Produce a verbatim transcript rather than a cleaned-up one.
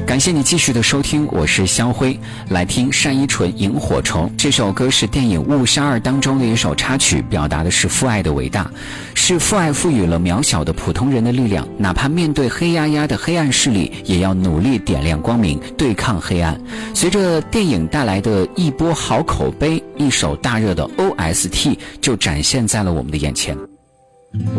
感谢你继续的收听，我是肖辉。来听单依纯《萤火虫》，这首歌是电影《雾杀二》当中的一首插曲，表达的是父爱的伟大，是父爱赋予了渺小的普通人的力量，哪怕面对黑压压的黑暗势力，也要努力点亮光明，对抗黑暗。随着电影带来的一波好口碑，一首大热的 O S T 就展现在了我们的眼前。